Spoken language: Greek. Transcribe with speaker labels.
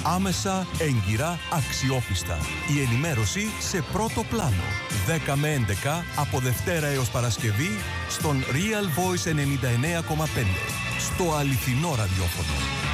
Speaker 1: Άμεσα, έγκυρα, αξιόπιστα. Η ενημέρωση σε πρώτο πλάνο. 10 με 11 από Δευτέρα έως Παρασκευή στον Real Voice 99,5. Στο αληθινό ραδιόφωνο.